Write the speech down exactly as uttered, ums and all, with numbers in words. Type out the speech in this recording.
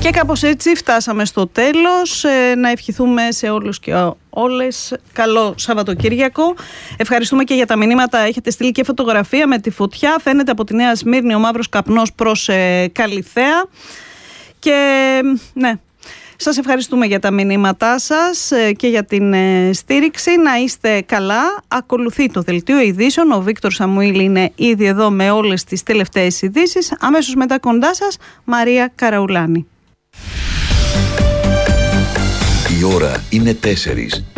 Και κάπως έτσι φτάσαμε στο τέλος. Ε, να ευχηθούμε σε όλους και όλες καλό Σαββατοκύριακο. Ευχαριστούμε και για τα μηνύματα. Έχετε στείλει και φωτογραφία με τη φωτιά. Φαίνεται από τη Νέα Σμύρνη ο μαύρος καπνός προς ε, Καλιθέα. Και ναι, σας ευχαριστούμε για τα μηνύματά σας και για την στήριξη. Να είστε καλά. Ακολουθεί το δελτίο ειδήσεων. Ο Βίκτορ Σαμουήλ είναι ήδη εδώ με όλες τις τελευταίες ειδήσεις. Αμέσως μετά κοντά σας, Μαρία Καραουλάνη. Η ώρα είναι τέσσερις.